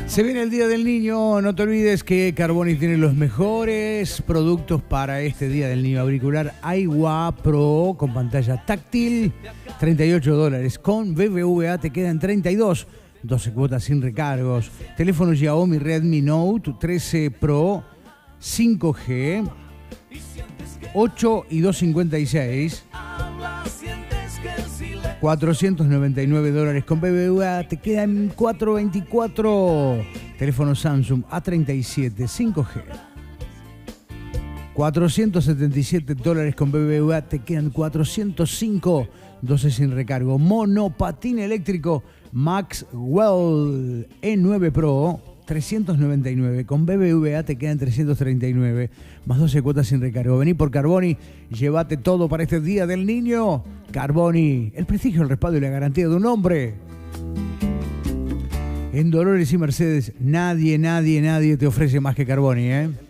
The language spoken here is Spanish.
Se viene el Día del Niño, no te olvides que Carboni tiene los mejores productos para este Día del Niño. Auricular Aiwa Pro con pantalla táctil, $38. Con BBVA te quedan 32, 12 cuotas sin recargos. Teléfono Xiaomi Redmi Note 13 Pro 5G, 8 y 256. $499 con BBVA te quedan 424. Teléfono Samsung A37 5G. $477 con BBVA te quedan 405, 12 sin recargo. Monopatín eléctrico Maxwell E9 Pro 399. Con BBVA te quedan 339, más 12 cuotas sin recargo. Vení por Carboni, llévate todo para este Día del Niño. Carboni, el prestigio, el respaldo y la garantía de un hombre. En Dolores y Mercedes, nadie te ofrece más que Carboni, ¿eh?